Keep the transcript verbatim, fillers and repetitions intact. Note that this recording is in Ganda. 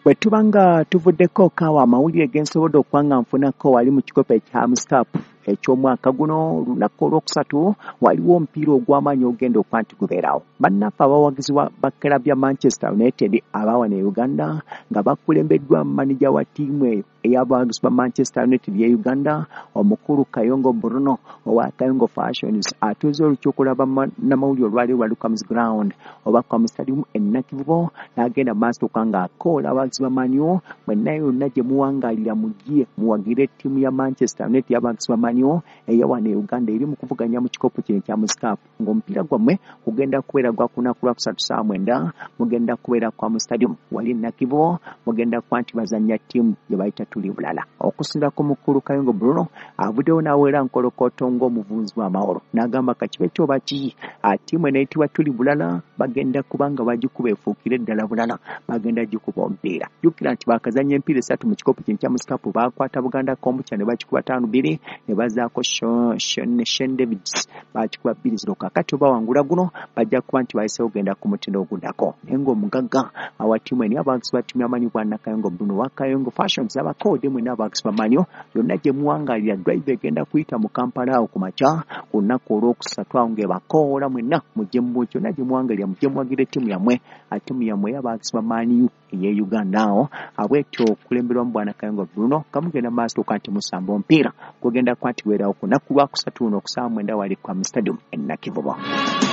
bwe tubanga tuvuddeko kaawa amawulire gensobodde okwanga nfunako wali mu kikopo ekya Amscap eky'omwaka guno olunaku olwokusatu waliwo omupiira ogw'amaanyi ogenda okuba nti gubeerawo. Bannaffe abawagizi ba club ya Manchester United abawana e Uganda nga bakulembeddwa manija wa ttiimu eyo ey'abawagizi ba Manchester United ye Uganda omukulu Kayongo Bruno owa Kayongo Fashions atuuze olukiiko lw'abannamawulire olwali lwa Lucas Ground oba mu stadium e Nakivubo n'agenda maaso okanga akoola abawagizi ba Man U mwenna yonna gye muwangaalira mujje muwagire ttiimu ya Manchester United y'abawagizi ba Man U eyawana e Uganda eri mu kuvuganya mu kikopo kino ekya Amscap ng'omupiira gwammwe gugenda kubeera gwa kunaku lwa kusatu saa mwenda mugenda kubeera kwa mu stadium wali Nakivubo mugenda kuba nti bazannya ttiimu gye bayita Tuli Bulala. Okusinziira ku mukulu Kayongo Bruno avuddewo n'aweera nkolokoto ng'omuvunzi w'amahoro n'agamba kakibe kyoba ki ttiimu enayitibwa Tuli Bulala bagenda kubanga bagikuba efuukire eddala bulala bagenda gikuba omupiira. Jjukira nti baakazanya empiira esatu mu kikopo kino kya Amscap baakwata Buganda Kombucha ne bakikuba ttaano bbiri ne bazaako Shen Davids bakikuba bbiri ziro. Kakati oba wangula guno bajja kuba nti bayisewo genda ku mutindo oguddako naye ng'omugagga awa ttiimu eni abawagizi ba ttiimu y'amaanyi bwa Kayongo Bruno wa Kayongo Fashions abakoode mwena abawagizi ba Man U yonna gye muwangaalira drive egenda kuyita mu Kampala awo ku makya ku lunaku olwokusatu awo ng'ebakoola mwenna mujje mu kyonna gye muwangaalira mujje muwagire ttiimu yammwe ttiimu yammwe y'abawagizi ba Man U eye Uganda awo abwetyo okulemberwa mu bwana Kayongo Bruno kamugenda maaso okuba nti musamba omupiira gwegenda kuba nti weerawo ku lunaku lwakusatu luno okusaawa mwenda wali kwa mu stadium e Nakivubo.